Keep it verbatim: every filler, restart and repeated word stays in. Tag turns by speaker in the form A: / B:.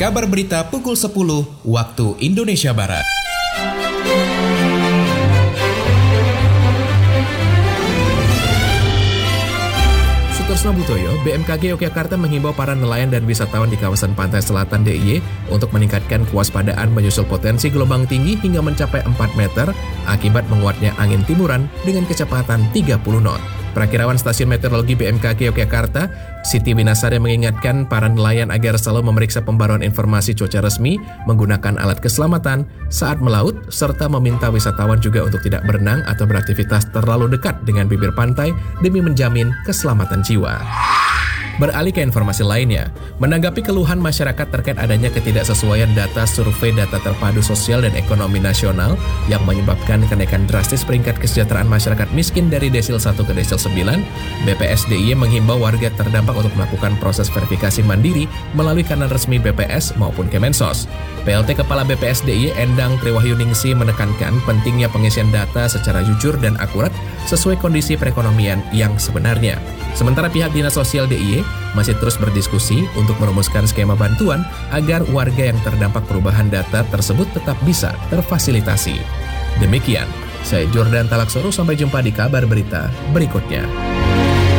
A: kabar berita pukul sepuluh waktu Indonesia Barat. Sutorsno Butoyo, B M K G Yogyakarta menghimbau para nelayan dan wisatawan di kawasan pantai selatan D I Y untuk meningkatkan kewaspadaan menyusul potensi gelombang tinggi hingga mencapai empat meter akibat menguatnya angin timuran dengan kecepatan tiga puluh knot. Perakirawan Stasiun Meteorologi B M K G Yogyakarta, Siti Winasari mengingatkan para nelayan agar selalu memeriksa pembaruan informasi cuaca resmi menggunakan alat keselamatan saat melaut, serta meminta wisatawan juga untuk tidak berenang atau beraktivitas terlalu dekat dengan bibir pantai demi menjamin keselamatan jiwa. Beralih ke informasi lainnya, menanggapi keluhan masyarakat terkait adanya ketidaksesuaian data survei data terpadu sosial dan ekonomi nasional yang menyebabkan kenaikan drastis peringkat kesejahteraan masyarakat miskin dari desil satu ke desil sembilan, B P S D I Y menghimbau warga terdampak untuk melakukan proses verifikasi mandiri melalui kanal resmi B P S maupun Kemensos. P L T Kepala B P S D I Y Endang Triwahyuningsi menekankan pentingnya pengisian data secara jujur dan akurat sesuai kondisi perekonomian yang sebenarnya. Sementara pihak Dinas Sosial D I Y masih terus berdiskusi untuk merumuskan skema bantuan agar warga yang terdampak perubahan data tersebut tetap bisa terfasilitasi. Demikian, saya Jordan Talaksoro, sampai jumpa di kabar berita berikutnya.